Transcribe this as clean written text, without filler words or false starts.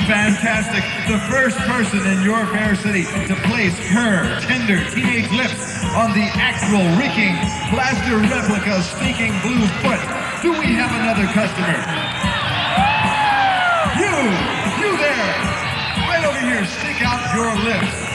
fantastic. The first person in your fair city to place her tender teenage lips on the actual reeking plaster replica stinking blue foot. Do we have another customer? You there, right over here, stick out your lips.